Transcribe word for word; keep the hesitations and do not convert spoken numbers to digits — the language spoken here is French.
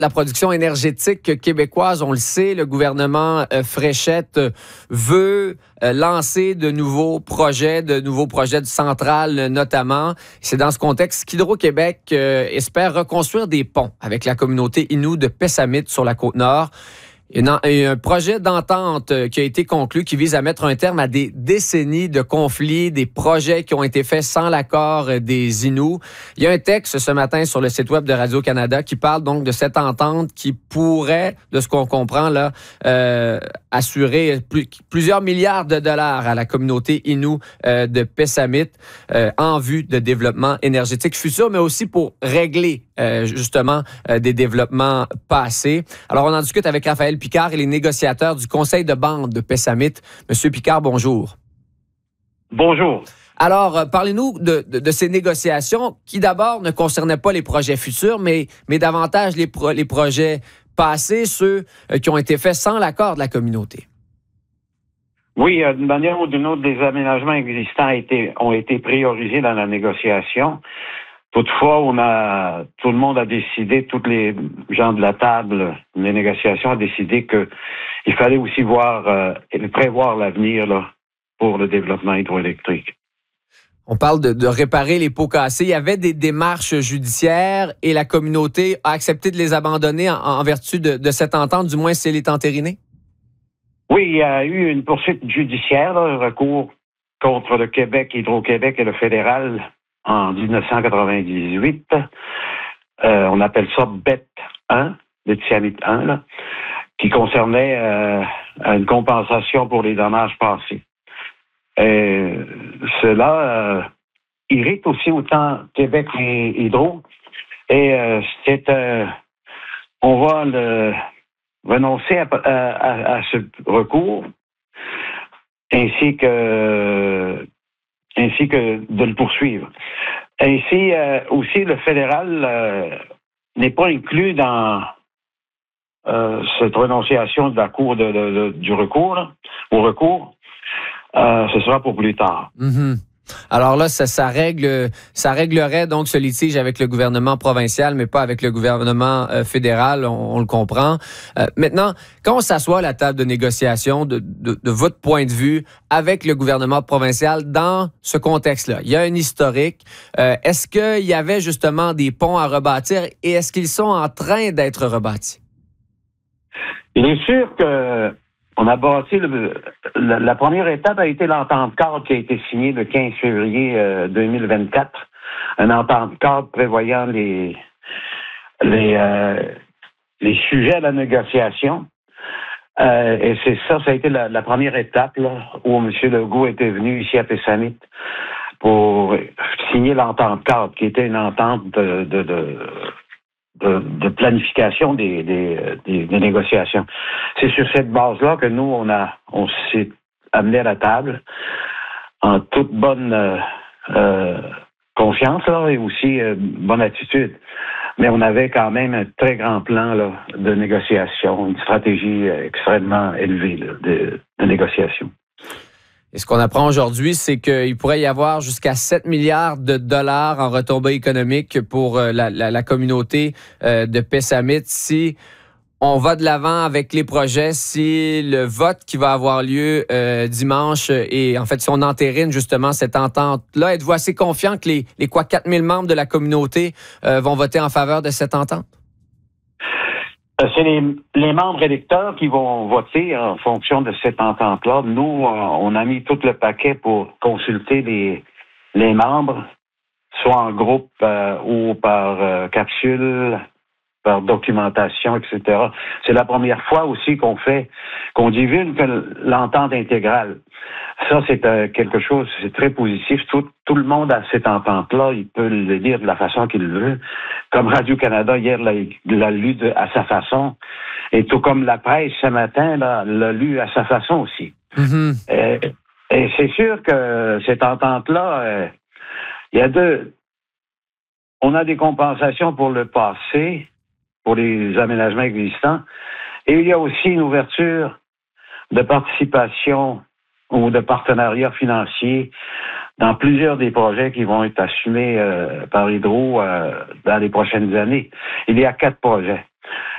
la production énergétique québécoise. On le sait, le gouvernement euh, Fréchette euh, veut euh, lancer de nouveaux projets, de nouveaux projets de centrales euh, notamment. C'est dans ce contexte qu'Hydro-Québec euh, espère reconstruire des ponts avec la communauté Innu de Pessamit sur la Côte-Nord. Il y a un projet d'entente qui a été conclu qui vise à mettre un terme à des décennies de conflits, des projets qui ont été faits sans l'accord des Inuits. Il y a un texte ce matin sur le site web de Radio-Canada qui parle donc de cette entente qui pourrait, de ce qu'on comprend là, euh, assurer plus, plusieurs milliards de dollars à la communauté Innu euh, de Pessamit euh, en vue de développement énergétique futur, mais aussi pour régler euh, justement euh, des développements passés. Alors, on en discute avec Raphaël Picard et les négociateurs du conseil de bande de Pessamit. Monsieur Picard, bonjour. Bonjour. Alors, euh, parlez-nous de, de, de ces négociations qui, d'abord, ne concernaient pas les projets futurs, mais, mais davantage les, pro, les projets passés, ceux euh, qui ont été faits sans l'accord de la communauté. Oui, euh, d'une manière ou d'une autre, les aménagements existants a été, ont été priorisés dans la négociation. Toutefois, on a tout le monde a décidé, tous les gens de la table, les négociations ont décidé que il fallait aussi voir euh, prévoir l'avenir là, pour le développement hydroélectrique. On parle de, de réparer les pots cassés. Il y avait des démarches judiciaires et la communauté a accepté de les abandonner en, en vertu de, de cette entente, du moins si elle est entérinée? Oui, il y a eu une poursuite judiciaire, là, un recours contre le Québec, Hydro-Québec et le fédéral en dix-neuf cent quatre-vingt-dix-huit. Euh, on appelle ça B E T un, le Tiamit un, là, qui concernait euh, une compensation pour les dommages passés. Et cela euh, irrite aussi autant Québec et Hydro. Et euh, c'est, euh, on va le renoncer à, à, à ce recours, ainsi que ainsi que de le poursuivre. Ainsi, euh, aussi, le fédéral euh, n'est pas inclus dans euh, cette renonciation de la cour de, de, de, du recours, là, au recours. Euh, ce sera pour plus tard. Mm-hmm. Alors là, ça, ça règle, ça réglerait donc ce litige avec le gouvernement provincial, mais pas avec le gouvernement euh, fédéral, on, on le comprend. Euh, maintenant, quand on s'assoit à la table de négociation, de, de, de votre point de vue, avec le gouvernement provincial dans ce contexte-là, il y a un historique. Euh, est-ce qu'il y avait justement des ponts à rebâtir et est-ce qu'ils sont en train d'être rebâtis? Il est sûr que on a bâti le, la, la première étape a été l'entente cadre qui a été signée le quinze février euh, deux mille vingt-quatre. Une entente cadre prévoyant les les euh, les sujets à la négociation. Euh, et c'est ça, ça a été la, la première étape là, où M. Legault était venu ici à Pessamit pour signer l'entente cadre, qui était une entente de, de, de De, de planification des, des, des, des négociations. C'est sur cette base-là que nous, on a, on s'est amené à la table en toute bonne euh, euh, confiance là, et aussi euh, bonne attitude. Mais on avait quand même un très grand plan là, de négociation, une stratégie extrêmement élevée là, de, de négociation. Et ce qu'on apprend aujourd'hui, c'est qu'il pourrait y avoir jusqu'à sept milliards de dollars en retombées économiques pour la, la, la communauté euh, de Pessamit si on va de l'avant avec les projets, si le vote qui va avoir lieu euh, dimanche et en fait si on entérine justement cette entente-là. Êtes-vous assez confiant que les, les quoi quatre mille membres de la communauté euh, vont voter en faveur de cette entente? C'est les, les membres électeurs qui vont voter en fonction de cette entente-là. Nous, on a mis tout le paquet pour consulter les, les membres, soit en groupe euh, ou par euh, capsule, par documentation, et cetera. C'est la première fois aussi qu'on fait, qu'on divulgue l'entente intégrale. Ça, c'est euh, quelque chose, c'est très positif. Tout, tout le monde a cette entente-là. Il peut le lire de la façon qu'il veut. Comme Radio-Canada, hier, l'a, l'a lu de, à sa façon. Et tout comme la presse, ce matin, là, l'a lu à sa façon aussi. Mm-hmm. Et, et c'est sûr que cette entente-là, euh, il y a deux... On a des compensations pour le passé, pour les aménagements existants. Et il y a aussi une ouverture de participation ou de partenariat financier dans plusieurs des projets qui vont être assumés euh, par Hydro euh, dans les prochaines années. Il y a quatre projets.